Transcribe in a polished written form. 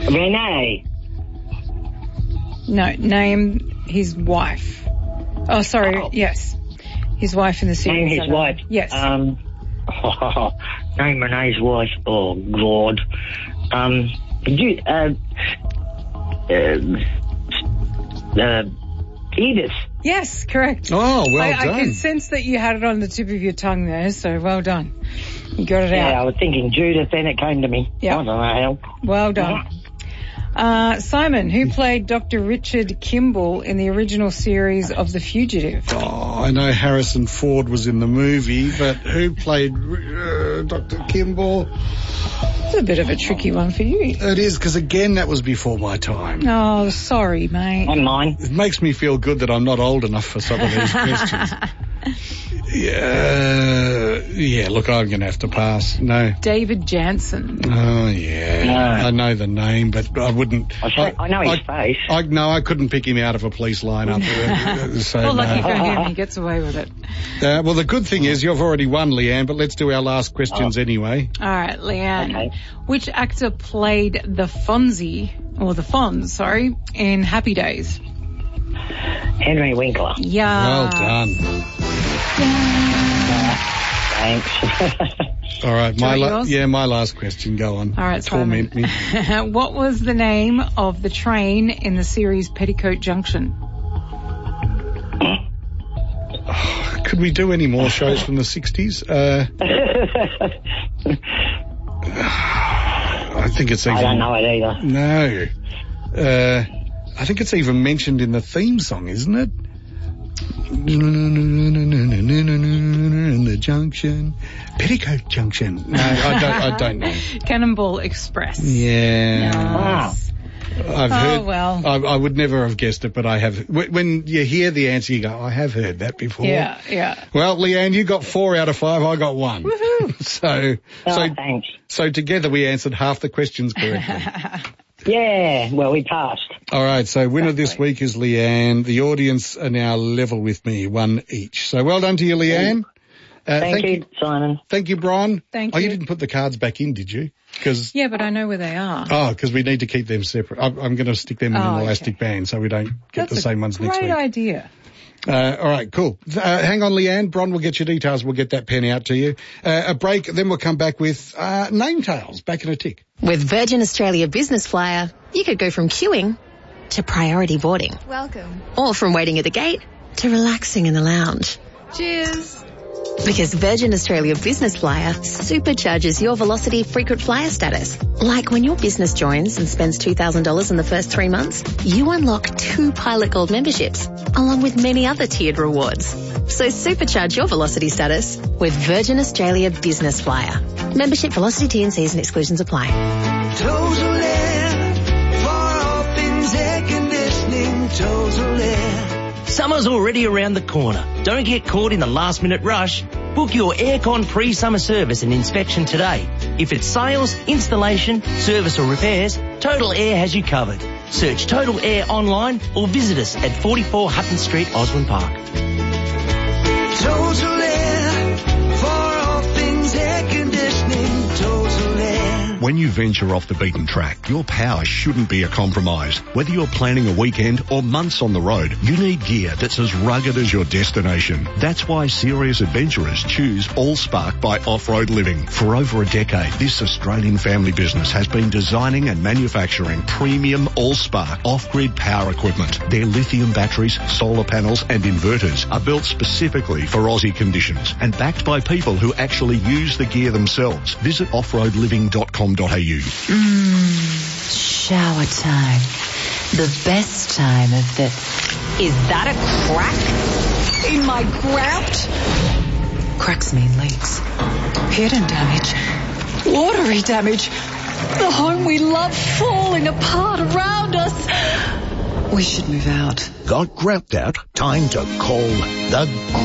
Renee. No, name his wife. Oh, sorry, yes. His wife in the series. Name his wife? Yes. Name Renee's wife. Oh, God. Edith. Yes, correct. Oh, well done. I could sense that you had it on the tip of your tongue there, so well done. You got it out. Yeah, I was thinking Judith, then it came to me. Yeah. I don't know how. Well done. Simon, who played Dr. Richard Kimball in the original series of The Fugitive? Oh, I know Harrison Ford was in the movie, but who played Dr. Kimball? It's a bit of a tricky one for you. It is, because again, that was before my time. Oh, sorry, mate. And mine. It makes me feel good that I'm not old enough for some of these questions. Yeah, look, I'm going to have to pass. No. David Jansen. Oh, yeah. No. I know the name, but I wouldn't. I know his face. I couldn't pick him out of a police lineup. So, well, lucky for him, he gets away with it. Well, the good thing is you've already won, Leanne, but let's do our last questions anyway. All right, Leanne. Okay. Which actor played the Fonz, in Happy Days? Henry Winkler. Yeah. Well done. Thanks. All right, yours? my last question. Go on. All right, Torment me. What was the name of the train in the series Petticoat Junction? Could we do any more shows from the 60s? I think it's even... I don't know it either. No. I think it's even mentioned in the theme song, isn't it? In the junction. Petticoat Junction. No, I don't know. Cannonball Express. Yeah. Yes. I've heard. Well. I would never have guessed it, but I have. When you hear the answer, you go, I have heard that before. Yeah. Well, Leanne, you got 4 out of 5. I got 1. Woohoo. Oh, thanks. So together we answered half the questions correctly. Yeah, well, we passed. All right, so winner this week is Leanne. The audience are now level with me, 1 each. So well done to you, Leanne. Thank you, Simon. Thank you, Bron. Thank you. you. You didn't put the cards back in, did you? Yeah, but I know where they are. Oh, because we need to keep them separate. I'm going to stick them in an elastic band so we don't get the same ones next week. Great idea. All right, cool. Hang on, Leanne. Bron will get your details. We'll get that pen out to you. A break, then we'll come back with name tails. Back in a tick. With Virgin Australia Business Flyer, you could go from queuing to priority boarding. Welcome. Or from waiting at the gate to relaxing in the lounge. Cheers. Because Virgin Australia Business Flyer supercharges your Velocity frequent flyer status. Like when your business joins and spends $2,000 in the first 3 months, you unlock 2 Pilot Gold memberships, along with many other tiered rewards. So supercharge your Velocity status with Virgin Australia Business Flyer. Membership, Velocity, T&Cs and exclusions apply. Total Air, for all things air conditioning, Total Air. Summer's already around the corner. Don't get caught in the last-minute rush. Book your aircon pre-summer service and inspection today. If it's sales, installation, service or repairs, Total Air has you covered. Search Total Air online or visit us at 44 Hutton Street, Osborne Park. Total Air, for all things air conditioning, Total Air. When you venture off the beaten track, your power shouldn't be a compromise. Whether you're planning a weekend or months on the road, you need gear that's as rugged as your destination. That's why serious adventurers choose Allspark by Off-Road Living. For over a decade, this Australian family business has been designing and manufacturing premium Allspark off-grid power equipment. Their lithium batteries, solar panels and inverters are built specifically for Aussie conditions and backed by people who actually use the gear themselves. Visit offroadliving.com.au. Shower time. The best time of the... Is that a crack in my grout? Cracks mean leaks. Hidden damage. Watery damage. The home we love falling apart around us. We should move out. Got grout out? Time to call the